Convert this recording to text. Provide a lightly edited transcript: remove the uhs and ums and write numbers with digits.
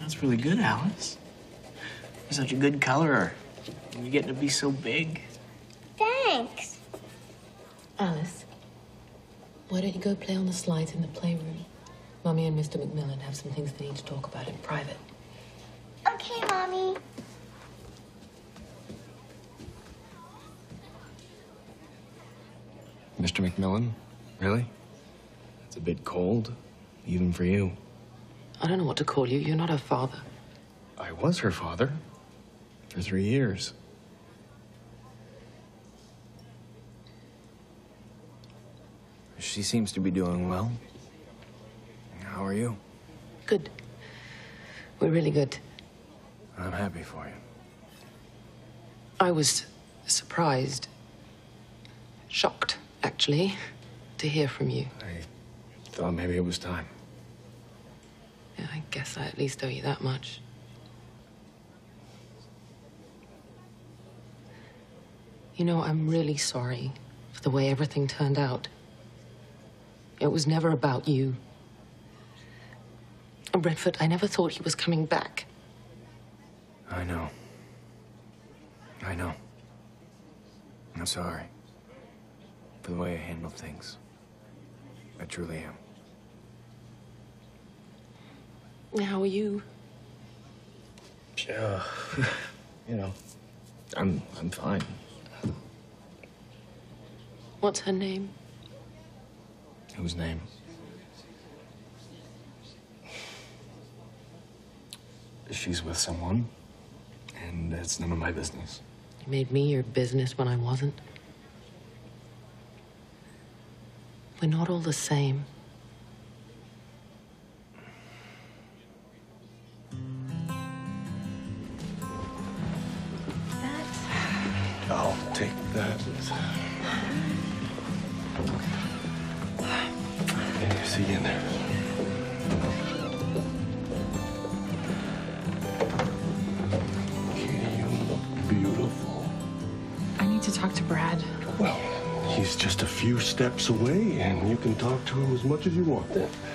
That's really good, Alice. You're such a good colorer. You're getting to be so big. Thanks. Alice, why don't you go play on the slides in the playroom? Mommy and Mr. McMillan have some things they need to talk about in private. Okay, Mommy. Mr. McMillan? Really? It's a bit cold, even for you. I don't know what to call you. You're not her father. I was her father for 3 years. She seems to be doing well. How are you? Good. We're really good. I'm happy for you. I was surprised, shocked, actually, to hear from you. I thought maybe it was time. Yeah, I guess I at least owe you that much. You know, I'm really sorry for the way everything turned out. It was never about you. And Redford, I never thought he was coming back. I know. I know. I'm sorry for the way I handled things. I truly am. How are you? You know, I'm fine. What's her name? Whose name? She's with someone, and it's none of my business. You made me your business when I wasn't. We're not all the same. I'll take that. Okay, see you in there. Katie, you look beautiful. I need to talk to Brad. Well, he's just a few steps away, and you can talk to him as much as you want then.